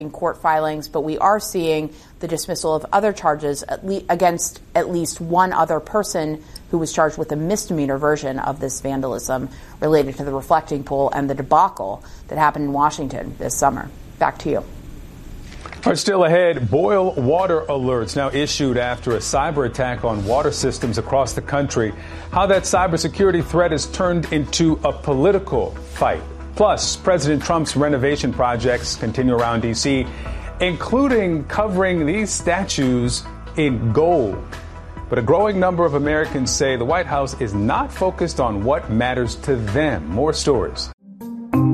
in court filings, but we are seeing the dismissal of other charges against at least one other person who was charged with a misdemeanor version of this vandalism related to the reflecting pool and the debacle that happened in Washington this summer. Back to you. All right, still ahead, boil water alerts now issued after a cyber attack on water systems across the country. How that cybersecurity threat has turned into a political fight. Plus, President Trump's renovation projects continue around D.C., including covering these statues in gold. But a growing number of Americans say the White House is not focused on what matters to them. More stories.